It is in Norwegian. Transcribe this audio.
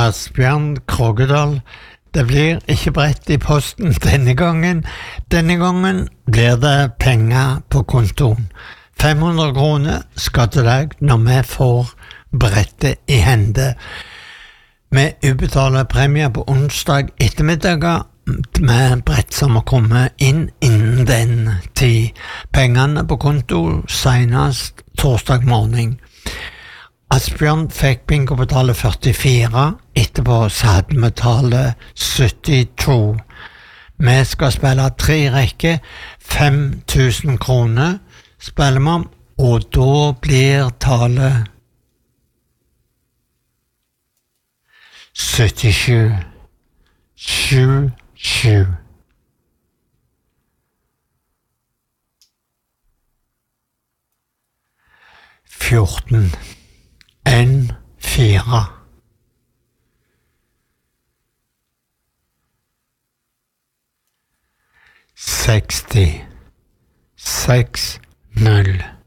Asbjørn Krogedal. Det blir ikke brett i posten denne gangen. Denne gangen blir det penger på kontoen. 500 kroner skal til deg når vi får brettet i hende. Vi utbetaler premier på onsdag ettermiddag med brett som må komme inn innen den tid. Pengene på konto senest torsdag morgen. Asbjørn fikk bingo betale 44, etterpå så hadde vi tallet 72. Vi skal spille 3 rekker, 5000 kroner spiller vi om, og da blir tallet 77. 77. Fjorten. 4. 60. 6. 0.